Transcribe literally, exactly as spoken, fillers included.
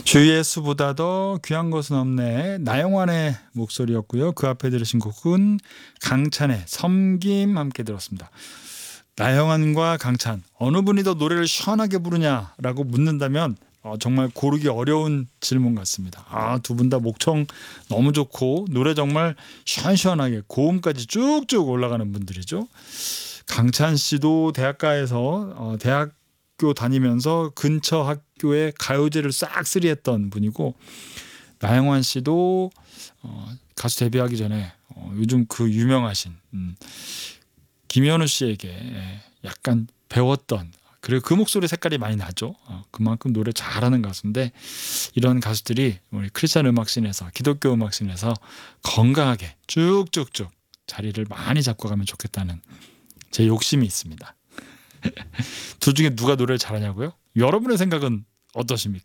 주위의 수보다 더 귀한 것은 없네. 나영환의 목소리였고요. 그 앞에 들으신 곡은 강찬의 섬김 함께 들었습니다. 나영환과 강찬 어느 분이 더 노래를 시원하게 부르냐라고 묻는다면 어, 정말 고르기 어려운 질문 같습니다. 아, 두 분 다 목청 너무 좋고 노래 정말 시원시원하게 고음까지 쭉쭉 올라가는 분들이죠. 강찬 씨도 대학가에서 어, 대학교 다니면서 근처 학교에 가요제를 싹쓸이 했던 분이고, 나영환 씨도 어, 가수 데뷔하기 전에 어, 요즘 그 유명하신 음, 김현우 씨에게 약간 배웠던, 그리고 그 목소리 색깔이 많이 나죠. 어, 그만큼 노래 잘하는 가수인데, 이런 가수들이 우리 크리스찬 음악씬에서, 기독교 음악씬에서 건강하게 쭉쭉쭉 자리를 많이 잡고 가면 좋겠다는 제 욕심이 있습니다. 둘 중에 누가 노래를 잘하냐고요? 여러분의 생각은 어떠십니까?